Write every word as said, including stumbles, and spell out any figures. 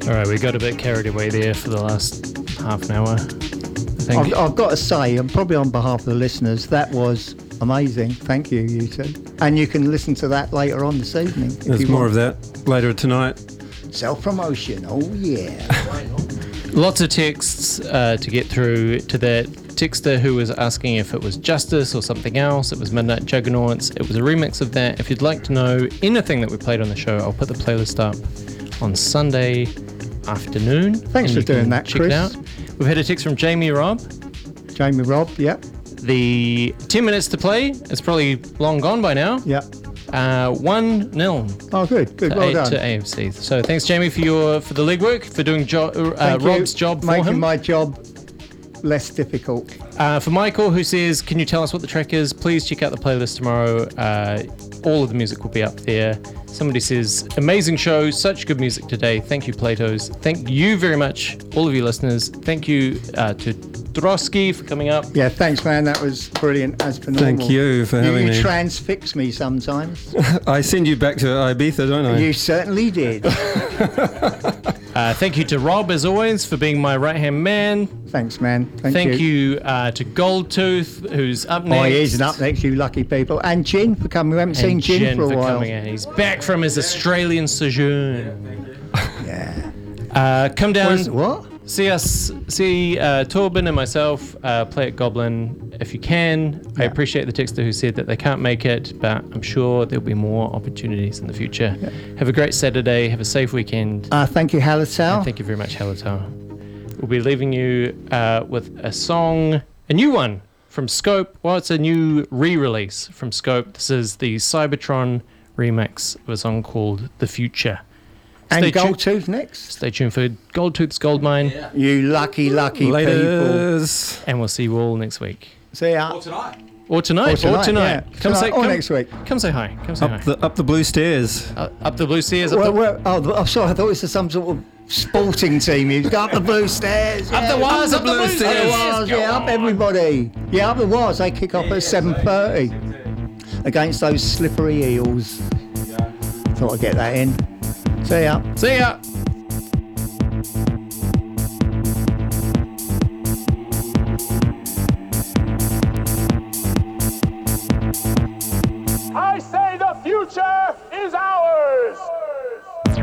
All right, we got a bit carried away there for the last half an hour. I think. I've, I've got to say, and probably on behalf of the listeners, that was amazing. Thank you, you two. And you can listen to that later on this evening. There's more of that later tonight. Self-promotion, oh yeah. Lots of texts uh, to get through to that texter who was asking if it was Justice or something else. It was Midnight Juggernauts. It was a remix of that. If you'd like to know anything that we played on the show, I'll put the playlist up on Sunday afternoon. Thanks for doing that, check Chris. It out. We've had a text from Jamie Robb. Jamie Robb, yep. The ten minutes to play, it's probably long gone by now. Yep. Uh, one nil. Oh, good, good, to well a, done. To A F C. So thanks, Jamie, for your for the legwork, for doing jo- uh, Rob's job for making him. my job less difficult. Uh, for Michael, who says, can you tell us what the track is? Please check out the playlist tomorrow. Uh, all of the music will be up there. Somebody says, amazing show, such good music today. Thank you, Platos. Thank you very much, all of you listeners. Thank you uh, to Drosky for coming up. Yeah, thanks, man. That was brilliant, as per normal. Thank you for having you, me. You transfix me sometimes. I send you back to Ibiza, don't I? You certainly did. Uh, thank you to Rob, as always, for being my right-hand man. Thanks, man. Thank, Thank you. you uh, to Goldtooth, who's up next. Oh, he is up next, you lucky people. And Jin for coming. We haven't seen And Jin, Jin for a for while. coming in. He's back from his Australian sojourn. Yeah. Uh, come down. What? Is, what? See us, see uh, Torben and myself uh, play at Goblin if you can. Yeah. I appreciate the texter who said that they can't make it, but I'm sure there'll be more opportunities in the future. Yeah. Have a great Saturday. Have a safe weekend. Uh, thank you, Hallertau. And thank you very much, Hallertau. We'll be leaving you uh, with a song, a new one from Scope. Well, it's a new re-release from Scope. This is the Cybertron remix of a song called The Future. And Stay Goldtooth tu- next. Stay tuned for Goldtooth's Goldmine. Yeah. You lucky, lucky Laters. people. And we'll see you all next week. See ya. Or tonight. Or tonight. Or tonight. Or, tonight. Yeah. Come tonight say, or come, next week. Come say hi. Come say Up hi. the, up the blue stairs. Uh, up the blue stairs. Up well, the, well, oh, I'm sorry. I thought it was some sort of sporting team. You go up the blue stairs. Up yeah. the wires. Up the blue stairs. Up the wires. Yeah, up everybody. Yeah, up the wires. They kick off at seven thirty against those slippery eels. Thought I'd get that in. See ya. See ya.